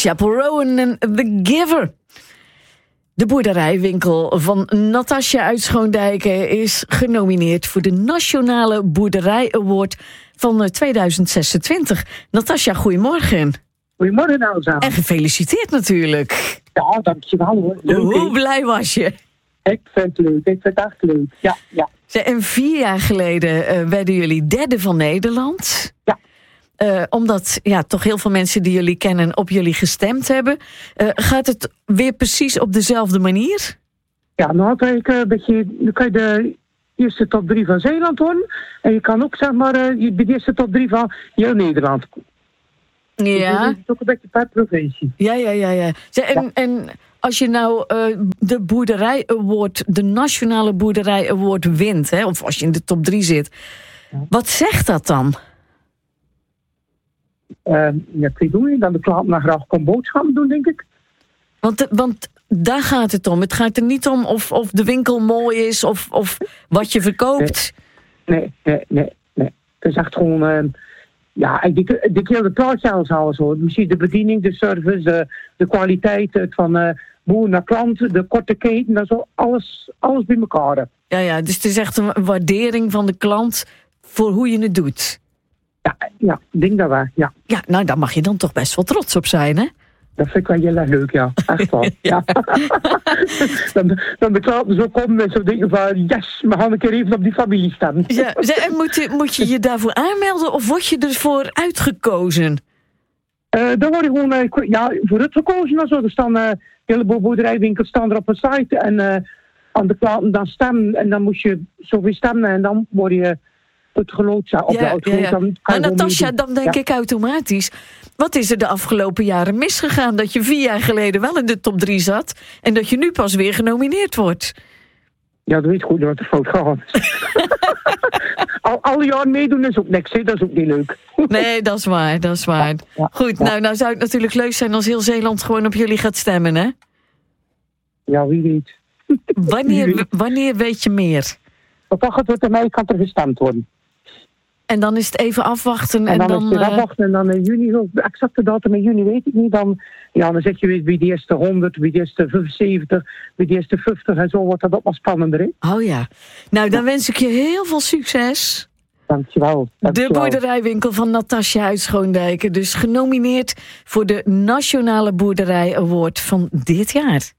Chapel Rowan en The Giver. De boerderijwinkel van Natasja uit Schoondijken is genomineerd voor de Nationale Boerderij Award van 2026. Natasja, goedemorgen. Goedemorgen, Elsa. En gefeliciteerd natuurlijk. Ja, dankjewel hoor. Leuk, hoe blij was je? Ik vind het leuk, ik vind het echt leuk. Ja. En 4 jaar geleden werden jullie derde van Nederland. Ja. Omdat toch heel veel mensen die jullie kennen op jullie gestemd hebben. Gaat het weer precies op dezelfde manier? Ja, nou kan ik een beetje. Dan kan je de eerste top 3 van Zeeland worden. En je kan ook zeg maar bij de eerste top 3 van heel Nederland. Ja. Dus het is ook een beetje per provincie. Ja. En als je nou de Boerderij Award, de Nationale Boerderij Award wint, hè, of als je in de top 3 zit, wat zegt dat dan? Ik weet niet, dan de klant naar graag kan boodschappen doen, denk ik. Want daar gaat het om. Het gaat er niet om of de winkel mooi is of wat je verkoopt. Nee. Het is echt gewoon. Ik denk heel de plaatje alles hoor. Misschien de bediening, de service, de kwaliteit, het van boer naar klant, de korte keten, dat is alles bij elkaar. Ja, dus het is echt een waardering van de klant voor hoe je het doet. Ja, ik denk dat wel, ja. Ja, nou, daar mag je dan toch best wel trots op zijn, hè? Dat vind ik wel heel erg leuk, ja. Echt wel, ja. dan de klanten zo komen en zo denken van, yes, we gaan een keer even op die familie staan. Ja, en moet je je daarvoor aanmelden of word je ervoor uitgekozen? Dan word je gewoon voor het gekozen en zo. Er staan een heleboel boerderijwinkels staan er op een site en aan de klanten dan stemmen. En dan moet je zoveel stemmen en dan word je het geloot op de auto. Maar Natasja, dan denk ik automatisch, wat is er de afgelopen jaren misgegaan dat je 4 jaar geleden wel in de top 3 zat en dat je nu pas weer genomineerd wordt? Ja, dat weet goed dat het fout gaat. Alle jaren meedoen is ook niks, hè? Dat is ook niet leuk. Nee, dat is waar. Ja, goed, nou zou het natuurlijk leuk zijn als heel Zeeland gewoon op jullie gaat stemmen, hè? Ja, wie weet. Wanneer weet je meer? Op 28 mei kan er gestemd worden. En dan is het even afwachten. En dan is het afwachten en dan in juni, de exacte datum in juni weet ik niet. Dan zit je weer bij de eerste 100, bij de eerste 75, bij de eerste 50 en zo wordt dat ook wel spannender. Hè? Oh ja. Nou, dan wens ik je heel veel succes. Dankjewel. De boerderijwinkel van Natasja uit Schoondijken. Dus genomineerd voor de Nationale Boerderij Award van dit jaar.